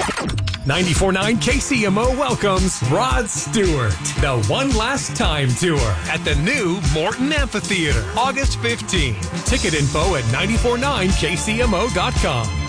94.9 KCMO welcomes Rod Stewart, the One Last Time Tour at the new Morton Amphitheater, August 15. Ticket info at 949kcmo.com.